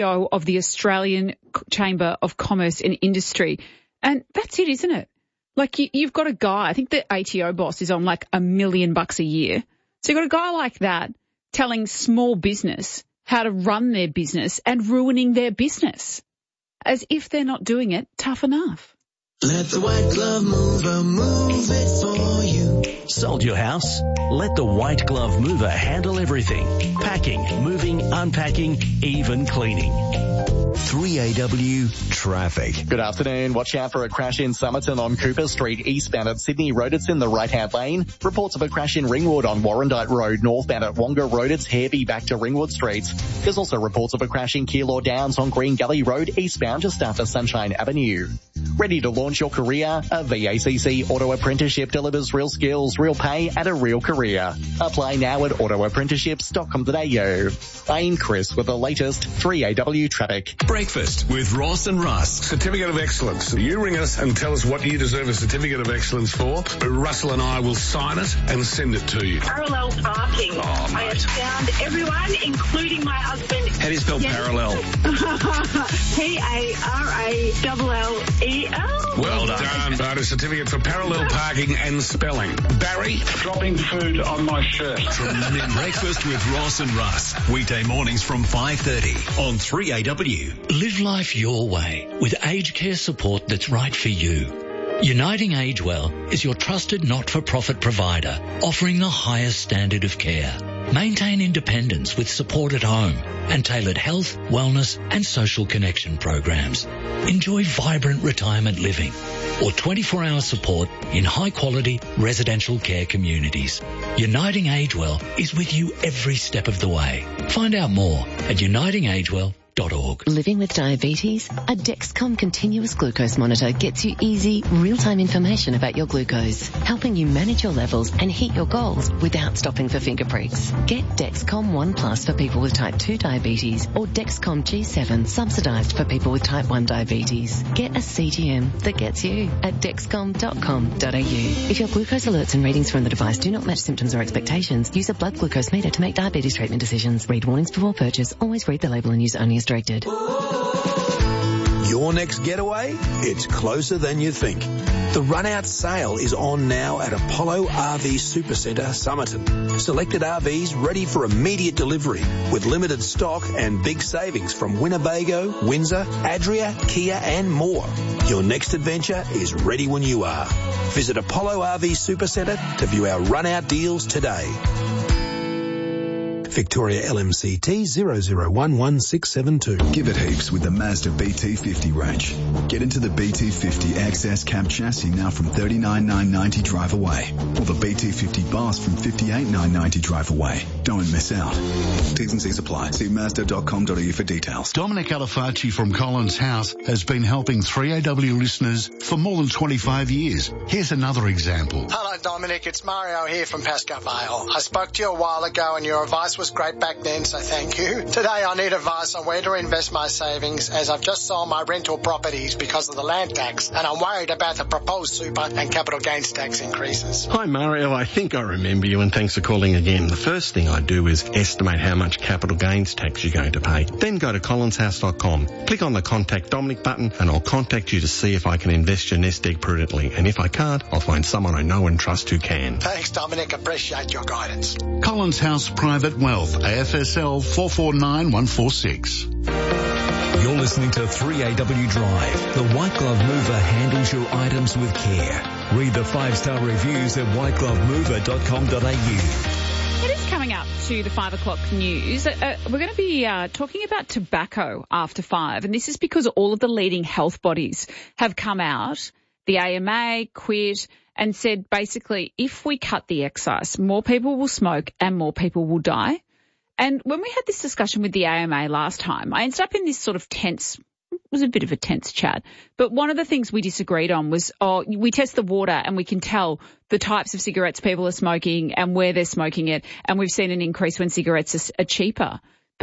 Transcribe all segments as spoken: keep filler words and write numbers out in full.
of the Australian Chamber of Commerce and Industry. And that's it, isn't it? Like you, you've got a guy, I think the A T O boss is on like a million bucks a year. So you've got a guy like that telling small business how to run their business and ruining their business. As if they're not doing it tough enough. Let the White Glove Mover move it for you. Sold your house? Let the White Glove Mover handle everything. Packing, moving, unpacking, even cleaning. three A W traffic. Good afternoon. Watch out for a crash in Somerton on Cooper Street, eastbound at Sydney Road. It's in the right-hand lane. Reports of a crash in Ringwood on Warrandyte Road, northbound at Wonga Road. It's heavy back to Ringwood Street. There's also reports of a crash in Keilor Downs on Green Gully Road, eastbound just after Sunshine Avenue. Ready to launch your career? A V A C C Auto Apprenticeship delivers real skills, real pay, and a real career. Apply now at auto apprenticeships dot com dot a u. I'm Chris with the latest three A W traffic. Breakfast with Ross and Russ. Certificate of Excellence. You ring us and tell us what you deserve a Certificate of Excellence for. Russell and I will sign it and send it to you. Parallel parking. Oh, I have found everyone, including my husband. How do you spell Yes. parallel? P A R A L L E L. Well done, but a certificate for parallel parking and spelling. Barry? Dropping food on my shirt. Breakfast with Ross and Russ. Weekday mornings from five thirty on three A W. Live life your way with aged care support that's right for you. Uniting AgeWell is your trusted not-for-profit provider, offering the highest standard of care. Maintain independence with support at home and tailored health, wellness and social connection programs. Enjoy vibrant retirement living or twenty-four hour support in high-quality residential care communities. Uniting AgeWell is with you every step of the way. Find out more at uniting agewell dot org. Living with diabetes? A Dexcom continuous glucose monitor gets you easy, real-time information about your glucose, helping you manage your levels and hit your goals without stopping for finger pricks. Get Dexcom One Plus for people with type two diabetes or Dexcom G seven subsidized for people with type one diabetes. Get a C G M that gets you at dexcom dot com dot a u. If your glucose alerts and readings from the device do not match symptoms or expectations, use a blood glucose meter to make diabetes treatment decisions. Read warnings before purchase. Always read the label and use only as directed. Your next getaway? It's closer than you think. The run-out sale is on now at Apollo R V Supercentre, Somerton. Selected R Vs ready for immediate delivery with limited stock and big savings from Winnebago, Windsor, Adria, Kia and more. Your next adventure is ready when you are. Visit Apollo R V Supercentre to view our run-out deals today. Victoria L M C T zero zero one one six seven two. Give it heaps with the Mazda B T fifty range. Get into the B T fifty X S cab chassis now from thirty-nine thousand nine hundred ninety drive away. Or the B T fifty Boss from fifty-eight thousand nine hundred ninety drive away. Don't miss out. T's and C's apply. See mazda dot com dot a u for details. Dominic Alifacci from Collins House has been helping three A W listeners for more than twenty-five years. Here's another example. Hello, Dominic. It's Mario here from Pascoe Vale. I spoke to you a while ago and your advice was great back then, so thank you. Today I need advice on where to invest my savings as I've just sold my rental properties because of the land tax and I'm worried about the proposed super and capital gains tax increases. Hi Mario, I think I remember you and thanks for calling again. The first thing I do is estimate how much capital gains tax you're going to pay. Then go to collins house dot com. Click on the Contact Dominic button and I'll contact you to see if I can invest your nest egg prudently. And if I can't, I'll find someone I know and trust who can. Thanks, Dominic. Appreciate your guidance. Collins House Private Wealth, A F S L four four nine one four six. You're listening to three A W Drive. The White Glove Mover handles your items with care. Read the five-star reviews at white glove mover dot com dot a u. It is coming up to the five o'clock news. Uh, we're going to be uh, talking about tobacco after five, and this is because all of the leading health bodies have come out, the A M A, Quit, and said basically if we cut the excise, more people will smoke and more people will die. And when we had this discussion with the A M A last time, I ended up in this sort of tense, it was a bit of a tense chat. But one of the things we disagreed on was, oh, we test the water and we can tell the types of cigarettes people are smoking and where they're smoking it. And we've seen an increase when cigarettes are, are cheaper. But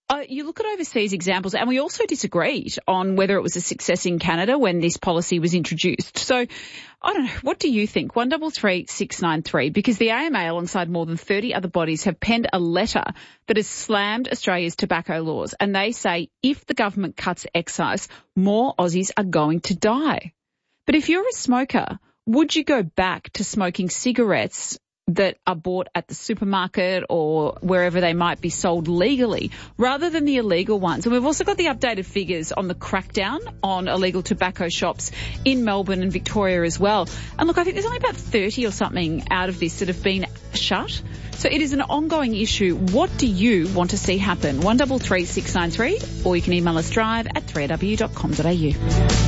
Uh, you look at overseas examples, and we also disagreed on whether it was a success in Canada when this policy was introduced. So, I don't know, what do you think? one three three six nine three, because the A M A, alongside more than thirty other bodies, have penned a letter that has slammed Australia's tobacco laws, and they say if the government cuts excise, more Aussies are going to die. But if you're a smoker, would you go back to smoking cigarettes that are bought at the supermarket or wherever they might be sold legally, rather than the illegal ones? And we've also got the updated figures on the crackdown on illegal tobacco shops in Melbourne and Victoria as well. And look, I think there's only about thirty or something out of this that have been shut. So it is an ongoing issue. What do you want to see happen? one three three six nine three, or you can email us drive at three a w dot com dot a u.